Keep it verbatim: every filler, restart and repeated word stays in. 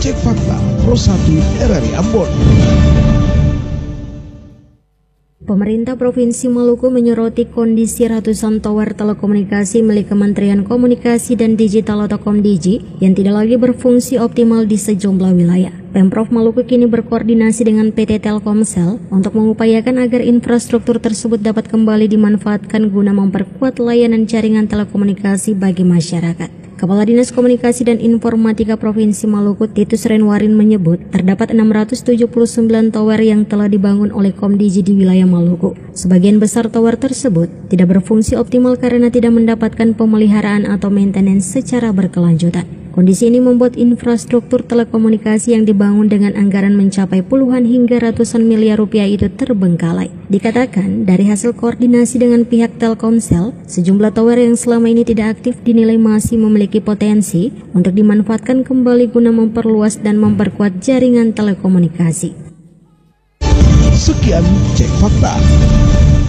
Cek Fakta Pro satu R R I Ambon. Pemerintah Provinsi Maluku menyoroti kondisi ratusan tower telekomunikasi milik Kementerian Komunikasi dan Digital atau Komdigi yang tidak lagi berfungsi optimal di sejumlah wilayah. Pemprov Maluku kini berkoordinasi dengan P T Telkomsel untuk mengupayakan agar infrastruktur tersebut dapat kembali dimanfaatkan guna memperkuat layanan jaringan telekomunikasi bagi masyarakat. Kepala Dinas Komunikasi dan Informatika Provinsi Maluku, Titus Renwarin menyebut terdapat enam ratus tujuh puluh sembilan tower yang telah dibangun oleh Komdigi di wilayah Maluku. Sebagian besar tower tersebut tidak berfungsi optimal karena tidak mendapatkan pemeliharaan atau maintenance secara berkelanjutan. Kondisi ini membuat infrastruktur telekomunikasi yang dibangun dengan anggaran mencapai puluhan hingga ratusan miliar rupiah itu terbengkalai. Dikatakan dari hasil koordinasi dengan pihak Telkomsel, sejumlah tower yang selama ini tidak aktif dinilai masih memiliki potensi untuk dimanfaatkan kembali guna memperluas dan memperkuat jaringan telekomunikasi. Sekian Cek Fakta.